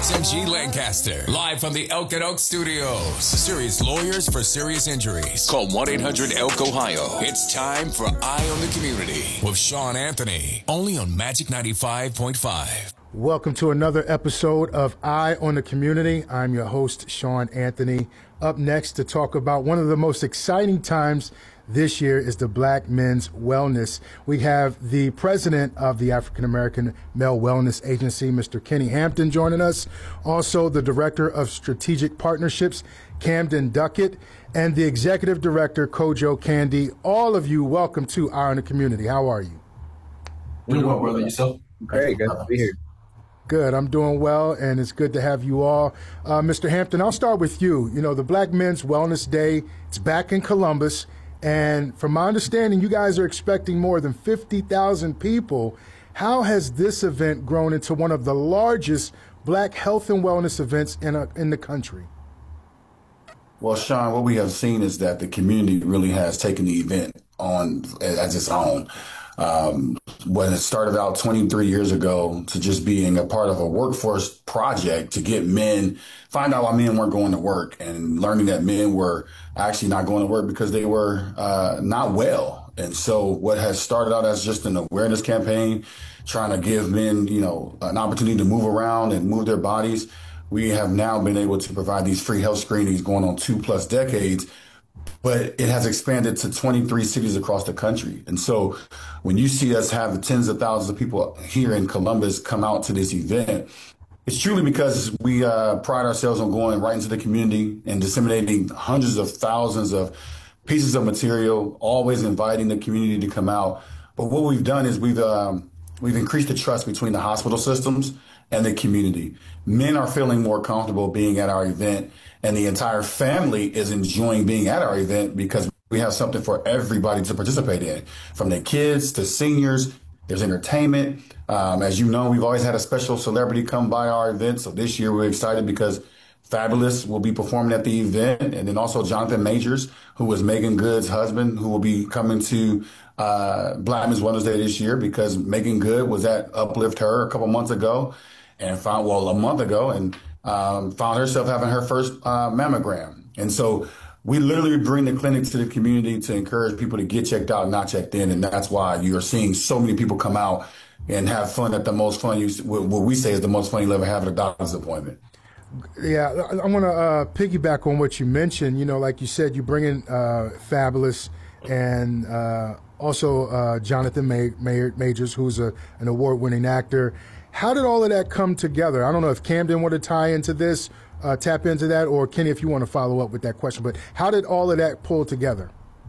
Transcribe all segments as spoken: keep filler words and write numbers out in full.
X M G Lancaster, live from the Elk and Oak Studios. Serious lawyers for serious injuries. Call one eight hundred elk ohio. It's time for Eye on the Community with Sean Anthony, only on Magic ninety-five point five. Welcome to another episode of Eye on the Community. I'm your host, Sean Anthony. Up next to talk about one of the most exciting times this year is the Black Men's Wellness. We have the president of the African American Male Wellness Agency, Mister Kenny Hampton, joining us. Also, the director of strategic partnerships, Camden Duckett, and the executive director, Kojo Candy. All of you, welcome to Eye on the Community. How are you? Doing well, brother. Yourself? Great. Good to be here. Good. I'm doing well, and it's good to have you all. Uh, Mister Hampton, I'll start with you. You know, the Black Men's Wellness Day, it's back in Columbus. And from my understanding, you guys are expecting more than fifty thousand people. How has this event grown into one of the largest Black health and wellness events in, a, in the country? Well, Sean, what we have seen is that the community really has taken the event on as its own. Um, when it started out twenty-three years ago to just being a part of a workforce project to get men, find out why men weren't going to work, and learning that men were actually not going to work because they were uh, not well. And so what has started out as just an awareness campaign, trying to give men, you know, an opportunity to move around and move their bodies, we have now been able to provide these free health screenings going on two plus decades. But it has expanded to twenty-three cities across the country. And so when you see us have tens of thousands of people here in Columbus come out to this event, it's truly because we uh, pride ourselves on going right into the community and disseminating hundreds of thousands of pieces of material, always inviting the community to come out. But what we've done is we've um, we've increased the trust between the hospital systems and the community. Men are feeling more comfortable being at our event, and the entire family is enjoying being at our event because we have something for everybody to participate in, from the kids to seniors. There's entertainment. Um, as you know, we've always had a special celebrity come by our event. So this year we're excited because Fabulous will be performing at the event. And then also Jonathan Majors, who was Megan Good's husband, who will be coming to uh, Black Men's Wellness Day this year because Megan Good was at Uplift Her a couple months ago and found, well, a month ago, and um, found herself having her first uh, mammogram. And so we literally bring the clinic to the community to encourage people to get checked out, not checked in. And that's why you're seeing so many people come out and have fun at the most fun, you, what we say is the most fun you'll ever have at a doctor's appointment. Yeah, I want to uh, piggyback on what you mentioned. You know, like you said, you bring in uh, Fabulous and uh, also uh, Jonathan May- May- Majors, who's a, an award-winning actor. How did all of that come together? I don't know if Camden want to tie into this, uh, tap into that, or Kenny, if you want to follow up with that question. But how did all of that pull together?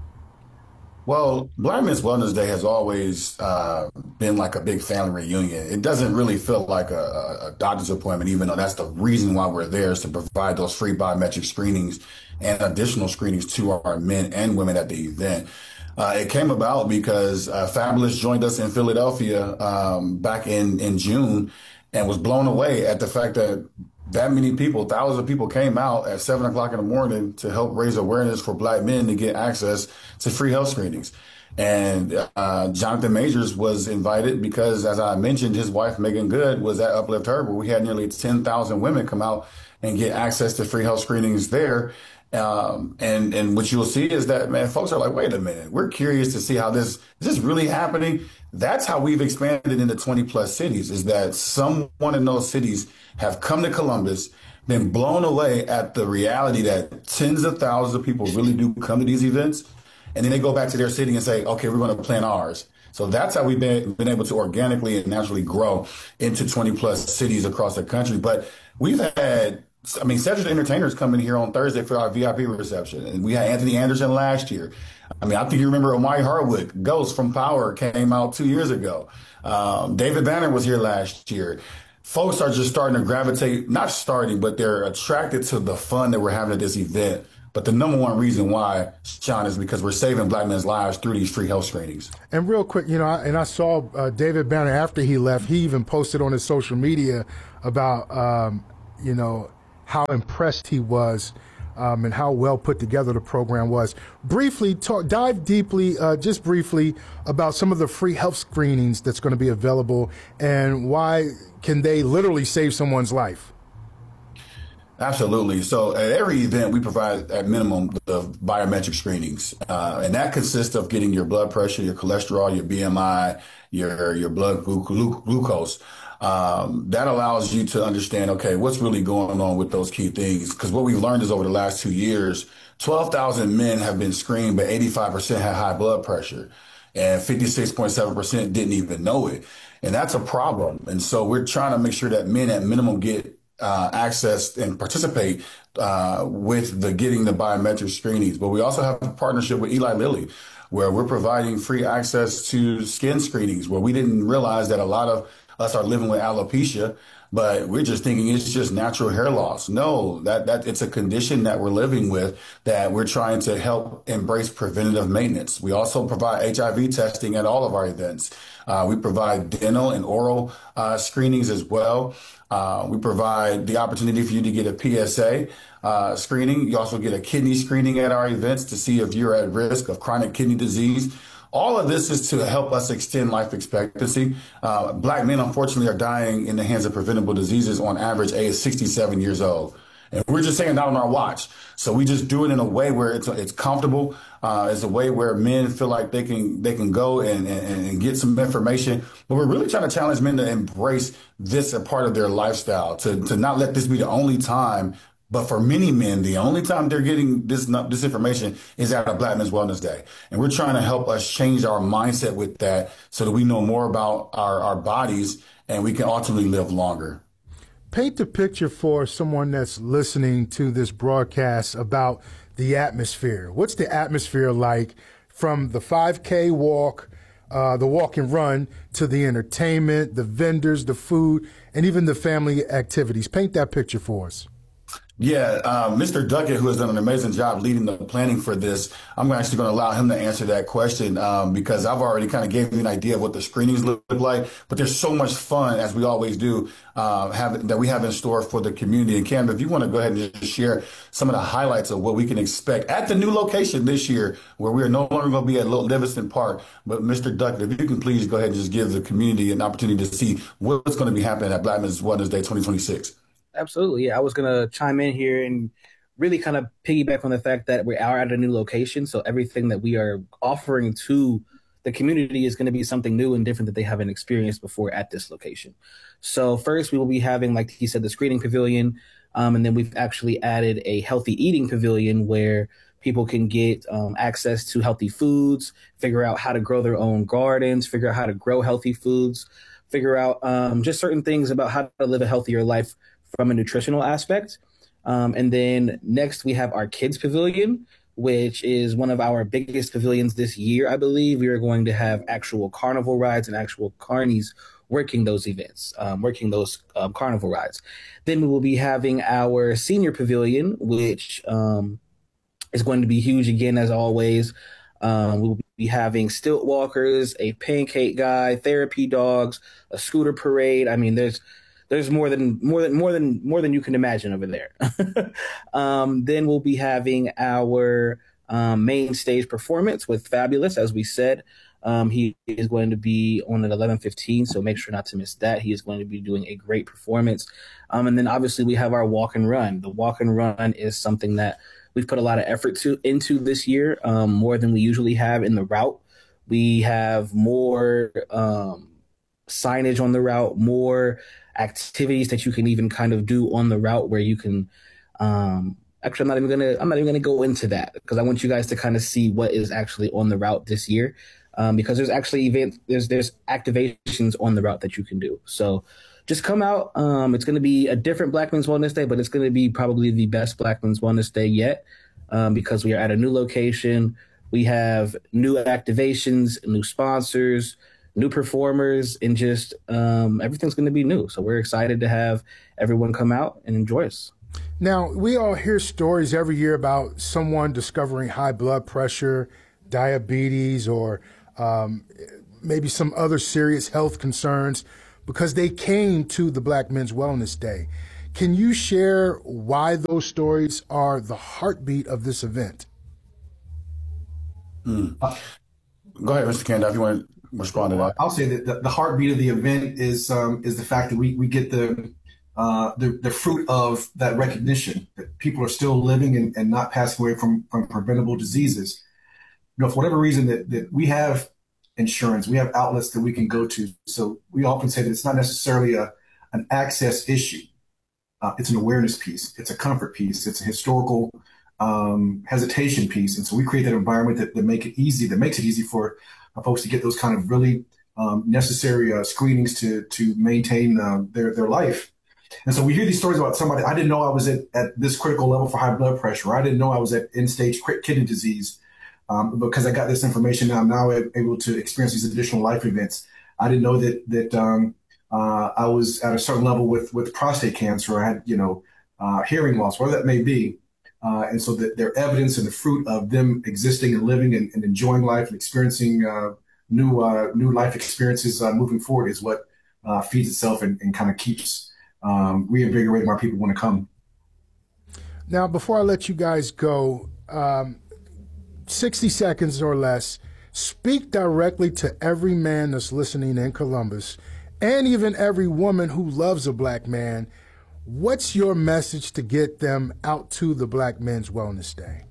Well, Black Men's Wellness Day has always uh, been like a big family reunion. It doesn't really feel like a, a doctor's appointment, even though that's the reason why we're there, is to provide those free biometric screenings and additional screenings to our men and women at the event. Uh, it came about because uh, Fabulous joined us in Philadelphia um, back in, in June and was blown away at the fact that that many people, thousands of people came out at seven o'clock in the morning to help raise awareness for Black men to get access to free health screenings. And uh, Jonathan Majors was invited because, as I mentioned, his wife, Megan Good, was at Uplift Her, where we had nearly ten thousand women come out and get access to free health screenings there. Um, and, and what you'll see is that, man, folks are like, wait a minute, we're curious to see how this, is this really happening? That's how we've expanded into twenty plus cities, is that someone in those cities have come to Columbus, been blown away at the reality that tens of thousands of people really do come to these events. And then they go back to their city and say, okay, we're going to plan ours. So that's how we've been, been able to organically and naturally grow into twenty plus cities across the country. But we've had, I mean, celebrity entertainers coming here on Thursday for our V I P reception. And we had Anthony Anderson last year. I mean, I think you remember Omari Hardwick, Ghost from Power, came out two years ago. Um, David Banner was here last year. Folks are just starting to gravitate, not starting, but they're attracted to the fun that we're having at this event. But the number one reason why, Sean, is because we're saving Black men's lives through these free health screenings. And real quick, you know, and I saw uh, David Banner after he left, he even posted on his social media about, um, you know, how impressed he was um, and how well put together the program was. Briefly, talk, dive deeply, uh, just briefly, about some of the free health screenings that's going to be available and why can they literally save someone's life. Absolutely. So at every event, we provide at minimum the biometric screenings, uh, and that consists of getting your blood pressure, your cholesterol, your B M I, your your blood glu- glu- glucose. Um, that allows you to understand, okay, what's really going on with those key things. Because what we've learned is over the last two years, twelve thousand men have been screened, but eighty-five percent had high blood pressure, and fifty-six point seven percent didn't even know it. And that's a problem. And so we're trying to make sure that men at minimum get uh, access and participate uh, with the getting the biometric screenings. But we also have a partnership with Eli Lilly, where we're providing free access to skin screenings, where we didn't realize that a lot of us are living with alopecia, but we're just thinking it's just natural hair loss. No, that, that it's a condition that we're living with that we're trying to help embrace preventative maintenance. We also provide H I V testing at all of our events. Uh, we provide dental and oral uh, screenings as well. Uh, we provide the opportunity for you to get a P S A uh, screening. You also get a kidney screening at our events to see if you're at risk of chronic kidney disease. All of this is to help us extend life expectancy. Uh, black men, unfortunately, are dying in the hands of preventable diseases on average age sixty-seven years old. And we're just saying that on our watch. So we just do it in a way where it's it's comfortable. Uh, it's a way where men feel like they can they can go and, and, and get some information. But we're really trying to challenge men to embrace this a part of their lifestyle, to, to not let this be the only time. But for many men, the only time they're getting this this information is at a Black Men's Wellness Day. And we're trying to help us change our mindset with that so that we know more about our, our bodies and we can ultimately live longer. Paint the picture for someone that's listening to this broadcast about the atmosphere. What's the atmosphere like from the five K walk, uh, the walk and run, to the entertainment, the vendors, the food, and even the family activities? Paint that picture for us. Yeah, uh, Mister Duckett, who has done an amazing job leading the planning for this, I'm actually going to allow him to answer that question um, because I've already kind of gave you an idea of what the screenings look like. But there's so much fun, as we always do, uh, have, that we have in store for the community. And Cam, if you want to go ahead and just share some of the highlights of what we can expect at the new location this year, where we are no longer going to be at Little Livingston Park. But Mister Duckett, if you can please go ahead and just give the community an opportunity to see what's going to be happening at Black Men's Wellness Day twenty twenty-six. Absolutely. Yeah, I was going to chime in here and really kind of piggyback on the fact that we are at a new location. So everything that we are offering to the community is going to be something new and different that they haven't experienced before at this location. So first, we will be having, like he said, the screening pavilion. Um, and then we've actually added a healthy eating pavilion where people can get um, access to healthy foods, figure out how to grow their own gardens, figure out how to grow healthy foods, figure out um, just certain things about how to live a healthier life from a nutritional aspect. Um, and then next we have our kids pavilion, which is one of our biggest pavilions this year. I believe we are going to have actual carnival rides and actual carnies working those events, um, working those um, carnival rides. Then we will be having our senior pavilion, which um, is going to be huge again, as always. Um, we'll be having stilt walkers, a pancake guy, therapy dogs, a scooter parade. I mean, there's There's more than more than more than more than you can imagine over there. um, then we'll be having our um, main stage performance with Fabulous, as we said. Um, he is going to be on at eleven fifteen, so make sure not to miss that. He is going to be doing a great performance. Um, and then obviously we have our walk and run. The walk and run is something that we've put a lot of effort to into this year, um, more than we usually have in the route. We have more um, signage on the route, more activities that you can even kind of do on the route where you can um actually I'm not even gonna I'm not even gonna go into that because I want you guys to kind of see what is actually on the route this year, um because there's actually events there's there's activations on the route that you can do. So just come out. Um it's going to be a different Black Men's Wellness Day, but it's going to be probably the best Black Men's Wellness Day yet, um because we are at a new location. We have new activations, new sponsors, new performers, and just um, everything's going to be new. So we're excited to have everyone come out and enjoy us. Now, we all hear stories every year about someone discovering high blood pressure, diabetes, or um, maybe some other serious health concerns because they came to the Black Men's Wellness Day. Can you share why those stories are the heartbeat of this event? Mm. Go ahead, Mister Kanda, if you want to respond to that. I'll say that the, the heartbeat of the event is um, is the fact that we we get the uh, the, the fruit of that recognition that people are still living and, and not passing away from, from preventable diseases. You know, for whatever reason that, that we have insurance, we have outlets that we can go to. So we often say that it's not necessarily a, an access issue. Uh, it's an awareness piece. It's a comfort piece. It's a historical um, hesitation piece. And so we create that environment that, that make it easy, that makes it easy for uh, folks to get those kind of really um, necessary uh, screenings to to maintain uh, their, their life. And so we hear these stories about somebody, I didn't know I was at, at this critical level for high blood pressure. Or I didn't know I was at end-stage kidney disease um, because I got this information now. I'm now able to experience these additional life events. I didn't know that that um, uh, I was at a certain level with, with prostate cancer, or I had, you know, uh, hearing loss, whatever that may be. Uh, and so that their evidence and the fruit of them existing and living and, and enjoying life and experiencing uh, new uh, new life experiences uh, moving forward is what uh, feeds itself and, and kind of keeps Um, reinvigorating our people want to come. Now, before I let you guys go, um, sixty seconds or less, speak directly to every man that's listening in Columbus and even every woman who loves a black man. What's your message to get them out to the Black Men's Wellness Day?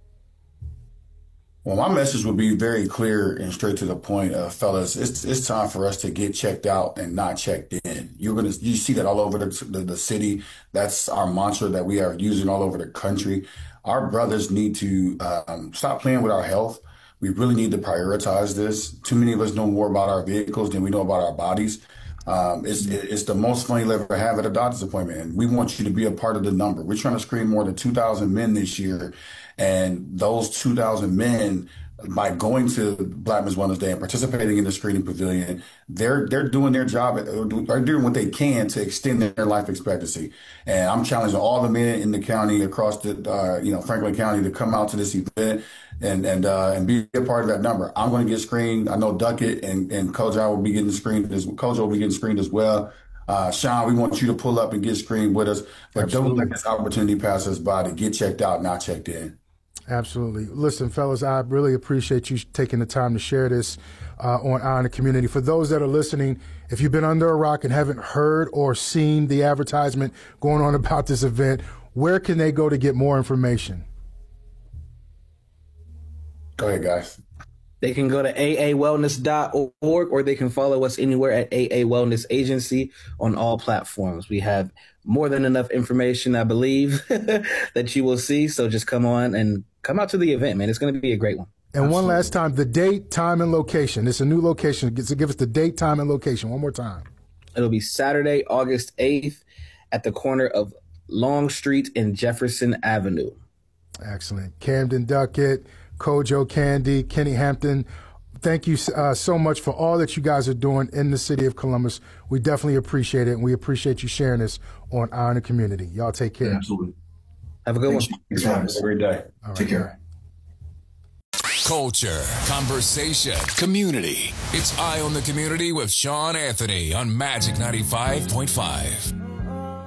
Well, my message would be very clear and straight to the point, uh, fellas. It's it's time for us to get checked out and not checked in. You're gonna you see that all over the, the the city. That's our mantra that we are using all over the country. Our brothers need to um, stop playing with our health. We really need to prioritize this. Too many of us know more about our vehicles than we know about our bodies. Um, it's it's the most fun you'll ever have at a doctor's appointment, and we want you to be a part of the number. We're trying to screen more than two thousand men this year. And those two thousand men, by going to Black Men's Wellness Day and participating in the screening pavilion, they're they're doing their job. They're doing what they can to extend their life expectancy. And I'm challenging all the men in the county, across the uh, you know Franklin County, to come out to this event and and uh, and be a part of that number. I'm going to get screened. I know Duckett and and Kojo will be getting screened. As Kojo will be getting screened as well. Uh, Sean, we want you to pull up and get screened with us, but Absolutely. Don't let this opportunity pass us by to get checked out, not checked in. Absolutely. Listen, fellas, I really appreciate you taking the time to share this uh, on Eye on the Community. For those that are listening, if you've been under a rock and haven't heard or seen the advertisement going on about this event, where can they go to get more information? Go ahead, guys. They can go to A A wellness dot org, or they can follow us anywhere at A A Wellness Agency on all platforms. We have more than enough information, I believe, that you will see. So just come on and come out to the event, man. It's going to be a great one. And Absolutely. One last time, the date, time, and location. It's a new location. So give us the date, time, and location one more time. It'll be Saturday, August eighth at the corner of Long Street and Jefferson Avenue. Excellent. Camden Duckett, Kojo Candy, Kenny Hampton, thank you uh, so much for all that you guys are doing in the city of Columbus. We definitely appreciate it, and we appreciate you sharing this on Eye on the Community. Y'all take care. Yeah, absolutely. Have a good Thanks. one. Thanks. Have a great day. Right, take care. Culture, conversation, community. It's Eye on the Community with Sean Anthony on Magic ninety-five point five.